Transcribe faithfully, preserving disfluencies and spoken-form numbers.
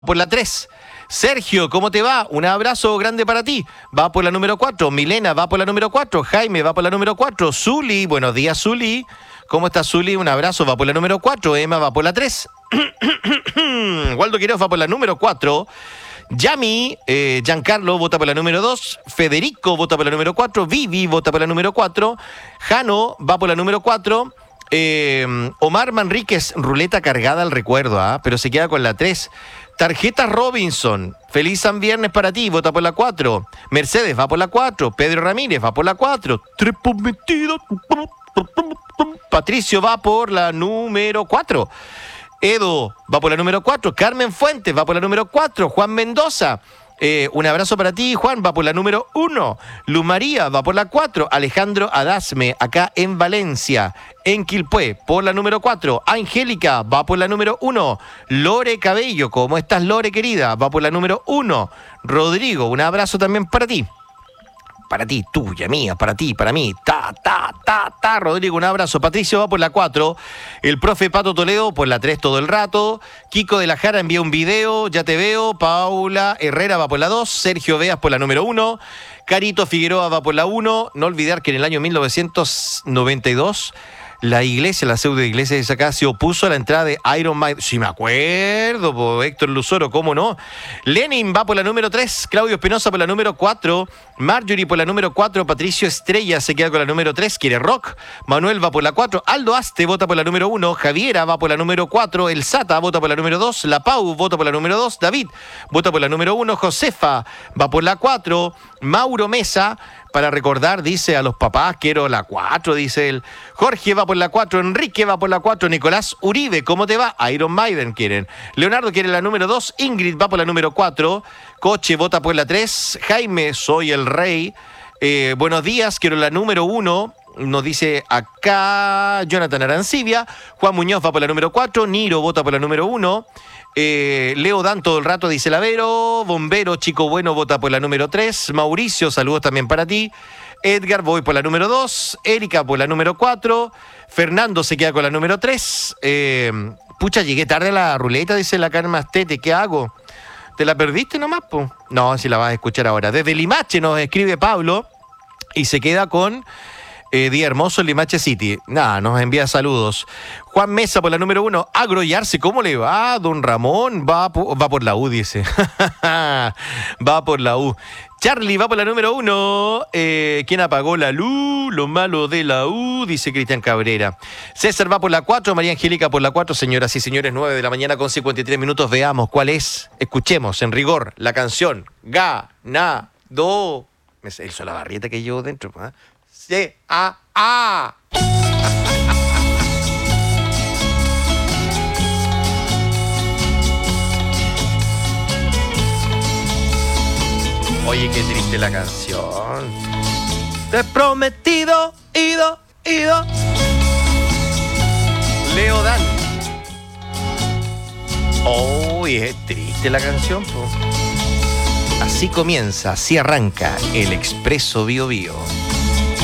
por la tres. Sergio, ¿cómo te va? Un abrazo grande para ti. Va por la número cuatro. Milena va por la número cuatro. Jaime va por la número cuatro. Zuli, buenos días, Zuli. ¿Cómo estás, Zuli? Un abrazo, va por la número cuatro. Emma va por la tres. Waldo Quiroz va por la número cuatro. Yami, eh, Giancarlo vota por la número dos. Federico vota por la número cuatro. Vivi vota por la número cuatro. Jano va por la número cuatro. Eh, Omar Manríquez, ruleta cargada al recuerdo, ¿ah? Pero se queda con la tres. Tarjetas Robinson, feliz San Viernes para ti, vota por la cuatro. Mercedes va por la cuatro. Pedro Ramírez va por la cuatro. Tres prometidos. Patricio va por la número cuatro. Edo va por la número cuatro. Carmen Fuentes va por la número cuatro. Juan Mendoza. Eh, un abrazo para ti, Juan, va por la número uno. Luz María va por la cuatro. Alejandro Adasme, acá en Valencia, en Quilpué, por la número cuatro. Angélica va por la número uno. Lore Cabello, ¿cómo estás, Lore, querida? Va por la número uno. Rodrigo, un abrazo también para ti. Para ti, tuya, mía, para ti, para mí. Ta, ta, ta, ta. Rodrigo, un abrazo. Patricio va por la cuatro. El profe Pato Toledo por la tres todo el rato. Kiko de la Jara envía un video. Ya te veo. Paula Herrera va por la dos. Sergio Veas por la número uno. Carito Figueroa va por la uno. No olvidar que en el año mil novecientos noventa y dos... la iglesia, la pseudo iglesia de acá, se opuso a la entrada de Iron Maiden. Sí, me acuerdo, po, Héctor Luzoro, ¿cómo no? Lenin va por la número tres, Claudio Espinosa por la número cuatro, Marjorie por la número cuatro, Patricio Estrella se queda con la número tres, quiere rock, Manuel va por la cuatro, Aldo Aste vota por la número uno, Javiera va por la número cuatro, El Sata vota por la número dos, La Pau vota por la número dos, David vota por la número uno, Josefa va por la cuatro, Mauro Mesa, para recordar, dice, a los papás, quiero la cuatro, dice él. Jorge va por la cuatro, Enrique va por la cuatro, Nicolás Uribe, ¿cómo te va? Iron Maiden quieren. Leonardo quiere la número dos, Ingrid va por la número cuatro, Coche vota por la tres, Jaime, soy el rey. Eh, buenos días, quiero la número uno. Nos dice acá Jonathan Arancibia. Juan Muñoz va por la número cuatro, Niro vota por la número uno. Eh, Leo Dan todo el rato, dice Lavero. Bombero, chico bueno, vota por la número tres. Mauricio, saludos también para ti. Edgar, voy por la número dos. Erika por la número cuatro. Fernando se queda con la número tres. Eh, pucha, llegué tarde a la ruleta, dice la Carmen Astete. ¿Qué hago? ¿Te la perdiste nomás, po? No, si la vas a escuchar ahora. Desde Limache nos escribe Pablo y se queda con Eh, día hermoso en Limache City. Nada, nos envía saludos. Juan Mesa por la número uno. Agro y Arce, ¿cómo le va? Don Ramón va, va por la U, dice. Va por la U. Charlie va por la número uno. Eh, ¿Quién apagó la luz? Lo malo de la U, dice Cristian Cabrera. César va por la cuatro. María Angélica por la cuatro. Señoras y señores, nueve de la mañana con cincuenta y tres minutos. Veamos cuál es. Escuchemos en rigor la canción. Ganado. Me hizo la barrieta que llevo dentro, ¿eh? C A A. Oye, qué triste la canción. Te he prometido, ido, ido. Leo Dan. Oh, es triste la canción, po. Así comienza, así arranca el Expreso Bio Bio.